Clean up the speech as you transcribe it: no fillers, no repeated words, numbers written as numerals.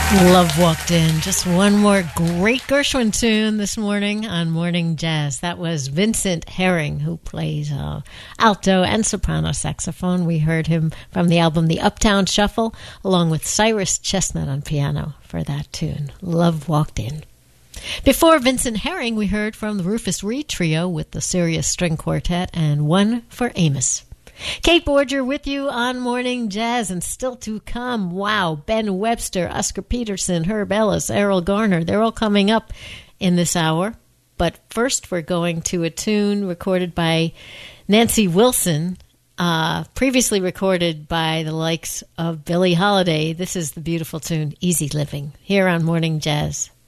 Love Walked In. Just one more great Gershwin tune this morning on Morning Jazz. That was Vincent Herring, who plays alto and soprano saxophone. We heard him from the album The Uptown Shuffle, along with Cyrus Chestnut on piano for that tune. Love Walked In. Before Vincent Herring, we heard from the Rufus Reed Trio with the Sirius String Quartet and One for Amos. Kate Borger with you on Morning Jazz, and still to come, wow, Ben Webster, Oscar Peterson, Herb Ellis, Errol Garner, they're all coming up in this hour. But first we're going to a tune recorded by Nancy Wilson, previously recorded by the likes of Billie Holiday. This is the beautiful tune, Easy Living, here on Morning Jazz.